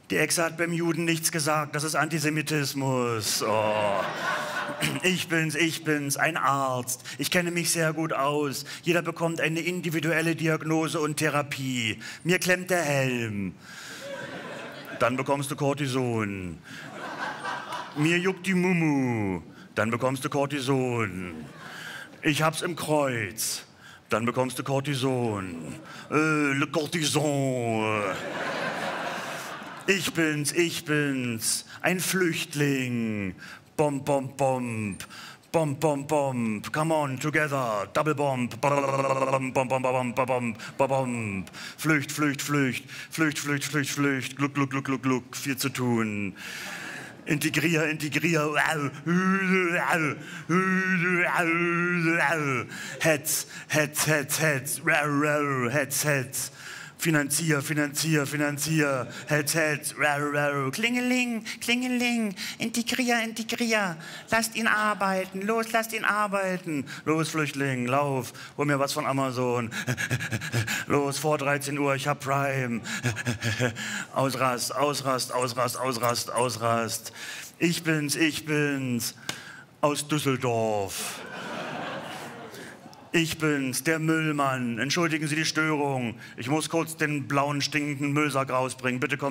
Die Echse hat beim Juden nichts gesagt, das ist Antisemitismus. Oh. Ich bin's, ein Arzt. Ich kenne mich sehr gut aus. Jeder bekommt eine individuelle Diagnose und Therapie. Mir klemmt der Helm. Dann bekommst du Cortison. Mir juckt die Mumu. Dann bekommst du Cortison. Ich hab's im Kreuz. Dann bekommst du Cortison. Le Cortison. Ich bin's, ein Flüchtling. Bomb, bomb, bomb. Bomb, bomb, bomb. Come on, together. Double bomb. Bomb, bomb, bomb, bomb, bomb. Flücht, Flücht, Flücht. Flücht, Flücht, Flücht, Flücht. Gluck, gluck, gluck, gluck, gluck. Viel zu tun. Integrier. Hetz. Hetz. Finanzier. Hetz. Klingeling. Integrier. Lasst ihn arbeiten. Lasst ihn arbeiten. Los, Flüchtling, lauf. Hol mir was von Amazon. Los, vor 13 Uhr, ich hab Prime. Ausrast. Ich bin's. Aus Düsseldorf. Ich bin's, der Müllmann. Entschuldigen Sie die Störung. Ich muss kurz den blauen, stinkenden Müllsack rausbringen. Bitte kommen